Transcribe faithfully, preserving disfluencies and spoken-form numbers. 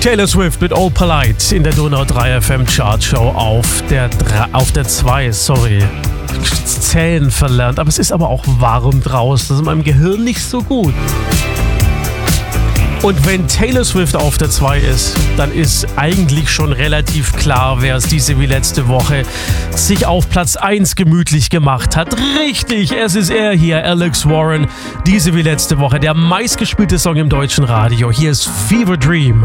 Taylor Swift mit All Polite in der Donau drei F M Chartshow auf der auf der zwei, sorry. Zählen verlernt, aber es ist aber auch warm draußen, das ist in meinem Gehirn nicht so gut. Und wenn Taylor Swift auf der zwei ist, dann ist eigentlich schon relativ klar, wer es diese wie letzte Woche sich auf Platz eins gemütlich gemacht hat. Richtig, es ist er hier, Alex Warren, diese wie letzte Woche, der meistgespielte Song im deutschen Radio. Hier ist Fever Dream.